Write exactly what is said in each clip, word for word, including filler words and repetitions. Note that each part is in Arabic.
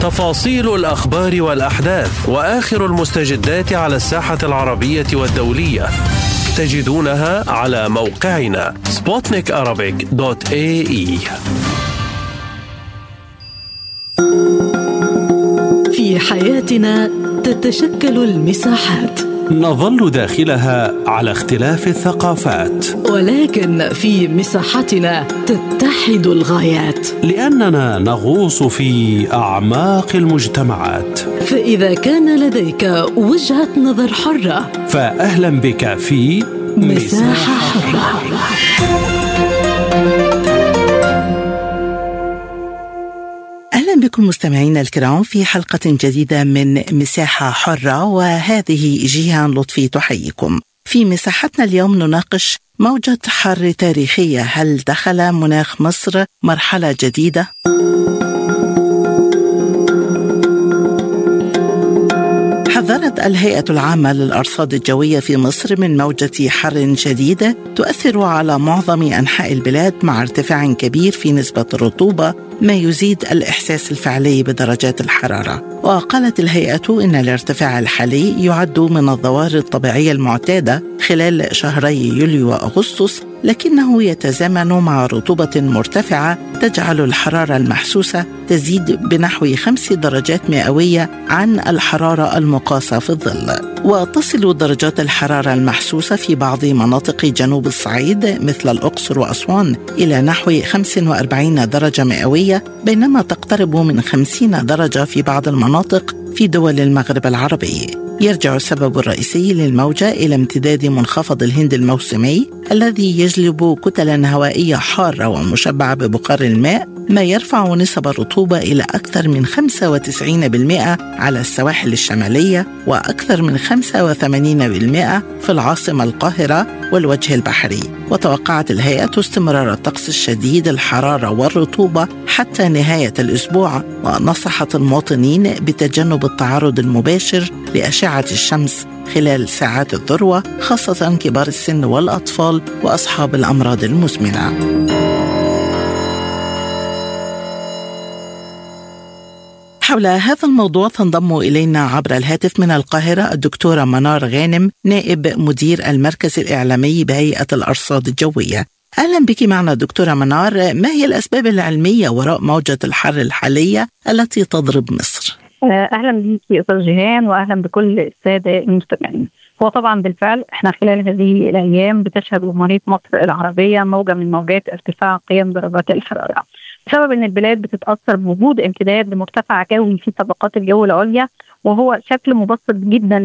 تفاصيل الأخبار والأحداث وآخر المستجدات على الساحة العربية والدولية تجدونها على موقعنا سبوتنيك أرابيك دوت إيه إي. في حياتنا تتشكل المساحات، نظل داخلها على اختلاف الثقافات، ولكن في مساحتنا تتحد الغايات، لأننا نغوص في أعماق المجتمعات. فإذا كان لديك وجهة نظر حرة فأهلا بك في مساحة حرة. أهلا بكم مستمعينا الكرام في حلقة جديدة من مساحة حرة، وهذه جيهان لطفي تحييكم. في مساحتنا اليوم نناقش موجة حر تاريخية، هل دخل مناخ مصر مرحلة جديدة؟ حذرت الهيئة العامة للأرصاد الجوية في مصر من موجة حر شديدة تؤثر على معظم أنحاء البلاد مع ارتفاع كبير في نسبة الرطوبة، ما يزيد الإحساس الفعلي بدرجات الحرارة. وقالت الهيئة إن الارتفاع الحالي يعد من الظواهر الطبيعية المعتادة خلال شهري يوليو وأغسطس، لكنه يتزامن مع رطوبة مرتفعة تجعل الحرارة المحسوسة تزيد بنحو خمس درجات مئوية عن الحرارة المقاسة في الظل. وتصل درجات الحرارة المحسوسة في بعض مناطق جنوب الصعيد مثل الأقصر وأسوان إلى نحو خمسة وأربعين درجة مئوية، بينما تقترب من خمسين درجة في بعض المناطق في دول المغرب العربي. يرجع السبب الرئيسي للموجة إلى امتداد منخفض الهند الموسمي الذي يجلب كتلا هوائية حارة ومشبعة ببخار الماء، ما يرفع نسب الرطوبة إلى أكثر من خمسة وتسعين بالمئة على السواحل الشمالية وأكثر من خمسة وثمانين بالمئة في العاصمة القاهرة والوجه البحري. وتوقعت الهيئة استمرار الطقس الشديد الحرارة والرطوبة حتى نهاية الأسبوع، ونصحت المواطنين بتجنب التعرض المباشر لأشعة الشمس خلال ساعات الذروة، خاصة كبار السن والأطفال وأصحاب الأمراض المزمنة. حول هذا الموضوع تنضم إلينا عبر الهاتف من القاهرة الدكتورة منار غانم، نائب مدير المركز الإعلامي بهيئة الأرصاد الجوية. أهلا بك معنا دكتورة منار، ما هي الأسباب العلمية وراء موجة الحر الحالية التي تضرب مصر؟ أهلا بك أستاذ جيهان، وأهلا بكل السادة المستمعين. هو طبعا بالفعل احنا خلال هذه الأيام بتشهد جمهورية مصر العربية موجة من موجات ارتفاع قيم درجات الحرارة، بسبب ان البلاد بتتاثر بوجود امتداد لمرتفع جوي في طبقات الجو العليا، وهو شكل مبسط جدا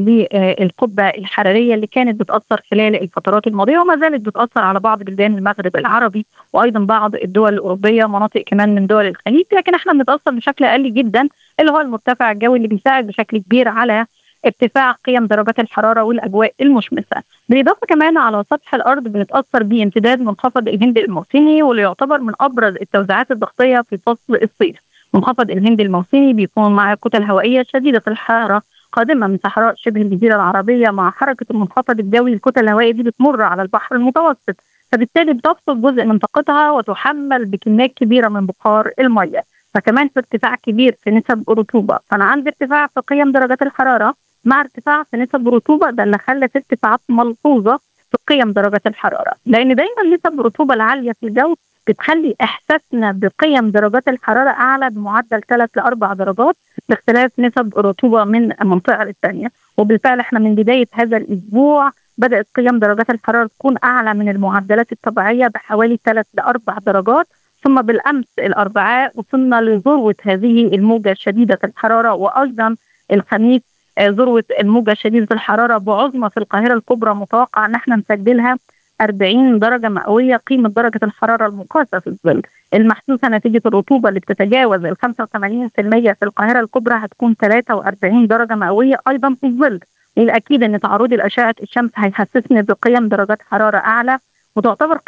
للقبه الحراريه اللي كانت بتاثر خلال الفترات الماضيه وما زالت بتاثر على بعض بلدان المغرب العربي وايضا بعض الدول الاوروبيه، مناطق كمان من دول الخليج، لكن احنا بنتاثر بشكل اقل جدا اللي هو المرتفع الجوي اللي بيساعد بشكل كبير على ارتفاع قيم درجات الحراره والاجواء المشمسه. بالاضافه كمان على سطح الارض بنتاثر بامتداد منخفض الهند الموسمي، واللي يعتبر من ابرز التوزيعات الضغطيه في فصل الصيف. منخفض الهند الموسمي بيكون مع كتل هوائيه شديده الحراره قادمه من صحراء شبه الجزيره العربيه، مع حركه المنخفض الجوي الكتل الهوائيه دي بتمر على البحر المتوسط، فبالتالي بتفقد جزء من طاقتها وتحمل بكميات كبيره من بخار الميه، فكمان في ارتفاع كبير في نسب الرطوبه. فانا عندي ارتفاع في قيم درجات الحراره مع ارتفاع في نسب الرطوبة، ده اللي خلى في ارتفاعات ملحوظة في قيم درجات الحرارة، لأن دايما نسب الرطوبة العالية في الجو بتخلي إحساسنا بقيم درجات الحرارة أعلى بمعدل ثلاث لأربع درجات باختلاف نسب الرطوبة من منطقة للثانية. وبالفعل احنا من بداية هذا الأسبوع بدأت قيم درجات الحرارة تكون أعلى من المعدلات الطبيعية بحوالي ثلاث لأربع درجات، ثم بالأمس الأربعاء وصلنا لذروة هذه الموجة شديدة الحرارة، وأيضا الخميس ذروة الموجة شديدة الحرارة بعظمى في القاهرة الكبرى متوقع ان احنا نسجلها أربعين درجة مئوية قيمة درجة الحرارة المقاسة في الظل. المحسوسة نتيجة الرطوبة اللي بتتجاوز ال خمسة وثمانين بالمئة في القاهرة الكبرى هتكون ثلاثة وأربعين درجة مئوية أيضا في الظل. الأكيد ان تعرضي لأشعة الشمس هيحسسني بقيم درجات حرارة أعلى، وتعتبر